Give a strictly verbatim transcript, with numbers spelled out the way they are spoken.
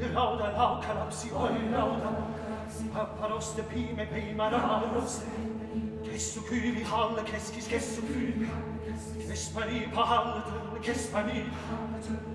lauda lauca lapsi oi lauda paroste pime pei mararos che su qui vi halle che schis che su qui che spani pahalle che spani